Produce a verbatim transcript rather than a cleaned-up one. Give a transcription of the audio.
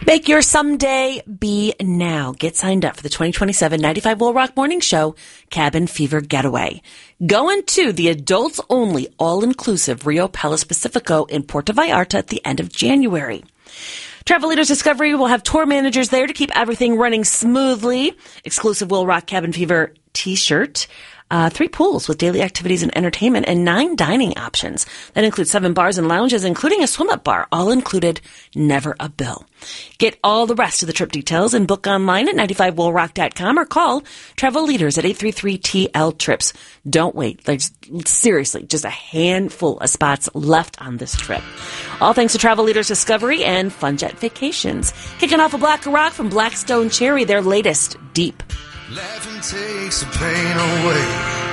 Make your someday be now. Get signed up for the twenty twenty-seven ninety-five Will Rock Morning Show Cabin Fever Getaway. Going to the adults-only, all-inclusive Rio Palace Pacifico in Puerto Vallarta at the end of January. Travel Leaders Discovery will have tour managers there to keep everything running smoothly. Exclusive Will Rock Cabin Fever t-shirt. Uh, three pools with daily activities and entertainment, and nine dining options. That includes seven bars and lounges, including a swim-up bar, all included, never a bill. Get all the rest of the trip details and book online at ninety-five will rock dot com or call Travel Leaders at eight three three T L trips. Don't wait. There's seriously just a handful of spots left on this trip. All thanks to Travel Leaders Discovery and Funjet Vacations. Kicking off a Black Rock from Blackstone Cherry, their latest, Deep. Laughing takes the pain away.